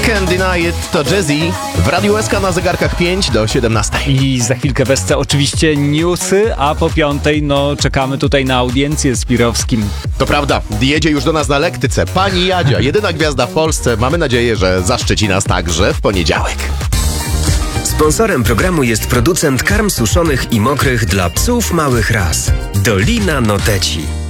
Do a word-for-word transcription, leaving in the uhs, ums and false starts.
Can't Deny It to Jazzy w Radiu S K na zegarkach pięć do siedemnastej. I za chwilkę wesce oczywiście newsy, a po piątej no czekamy tutaj na audiencję z Pirowskim. To prawda, jedzie już do nas na lektyce pani Jadzia, jedyna gwiazda w Polsce. Mamy nadzieję, że zaszczyci nas także w poniedziałek. Sponsorem programu jest producent karm suszonych i mokrych dla psów małych ras. Dolina Noteci.